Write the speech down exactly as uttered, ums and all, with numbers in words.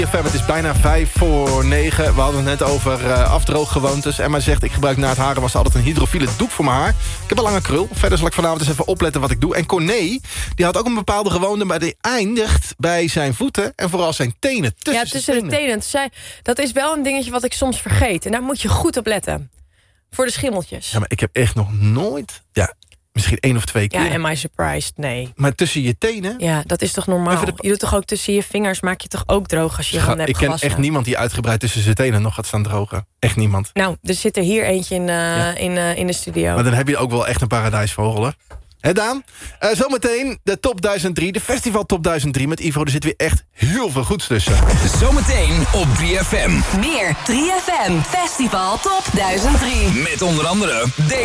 Het is bijna vijf voor negen. We hadden het net over uh, afdrooggewoontes. Emma zegt, ik gebruik na het haren was altijd een hydrofiele doek voor mijn haar. Ik heb een lange krul. Verder zal ik vanavond eens even opletten wat ik doe. En Corné, die had ook een bepaalde gewoonte, maar die eindigt bij zijn voeten en vooral zijn tenen. Tussen ja, tussen tenen. de tenen. Zij, dat is wel een dingetje wat ik soms vergeet. En daar moet je goed op letten. Voor de schimmeltjes. Ja, maar ik heb echt nog nooit... Ja, misschien één of twee keer. Ja, am I surprised? Nee. Maar tussen je tenen... Ja, dat is toch normaal? de... Je doet toch ook tussen je vingers, maak je toch ook droog als je je handen hebt Ik ken gewassen? echt niemand die uitgebreid tussen zijn tenen nog gaat staan drogen. Echt niemand. Nou, er zit er hier eentje in, uh, ja. in, uh, in de studio. Maar dan heb je ook wel echt een paradijsvogel, hè? Hé Daan? Uh, zometeen de top duizend drie, de festival top duizend drie met Ivo. Er zit weer echt heel veel goeds tussen. Zometeen op drie F M. Meer drie F M Festival top duizend drie. Met onder andere...